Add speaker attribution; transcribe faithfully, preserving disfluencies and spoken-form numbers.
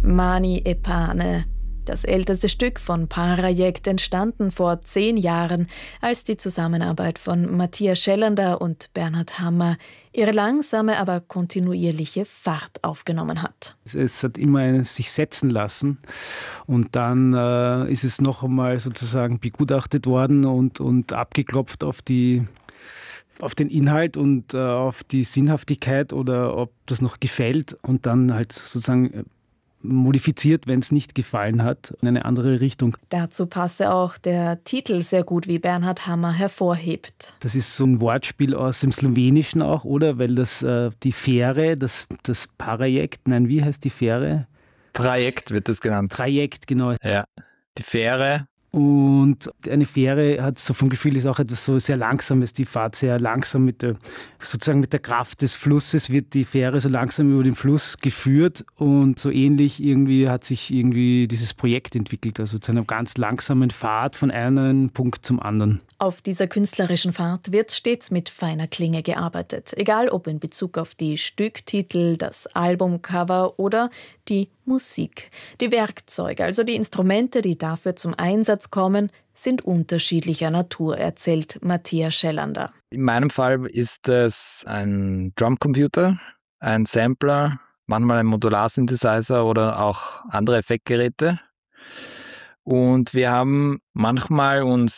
Speaker 1: Mani e Pane. Das älteste Stück von Parajekt, entstanden vor zehn Jahren, als die Zusammenarbeit von Matthias Schellander und Bernhard Hammer ihre langsame, aber kontinuierliche Fahrt aufgenommen hat.
Speaker 2: Es hat immer sich setzen lassen und dann äh, ist es noch einmal sozusagen begutachtet worden und, und abgeklopft auf die auf den Inhalt und äh, auf die Sinnhaftigkeit oder ob das noch gefällt und dann halt sozusagen modifiziert, wenn es nicht gefallen hat, in eine andere Richtung.
Speaker 1: Dazu passe auch der Titel sehr gut, wie Bernhard Hammer hervorhebt.
Speaker 2: Das ist so ein Wortspiel aus dem Slowenischen auch, oder? Weil das äh, die Fähre, das, das Parajekt, nein, wie heißt die Fähre?
Speaker 3: Trajekt wird das genannt.
Speaker 2: Trajekt, genau.
Speaker 3: Ja, die Fähre.
Speaker 2: Und eine Fähre hat so vom Gefühl, ist auch etwas so sehr Langsames. Die fahrt sehr langsam mit der, sozusagen mit der Kraft des Flusses wird die Fähre so langsam über den Fluss geführt. Und so ähnlich irgendwie hat sich irgendwie dieses Projekt entwickelt. Also zu einer ganz langsamen Fahrt von einem Punkt zum anderen.
Speaker 1: Auf dieser künstlerischen Fahrt wird stets mit feiner Klinge gearbeitet. Egal ob in Bezug auf die Stücktitel, das Albumcover oder die Musik. Die Werkzeuge, also die Instrumente, die dafür zum Einsatz kommen, sind unterschiedlicher Natur, erzählt Matthias Schellander.
Speaker 3: In meinem Fall ist es ein Drumcomputer, ein Sampler, manchmal ein Modular-Synthesizer oder auch andere Effektgeräte. Und wir haben manchmal uns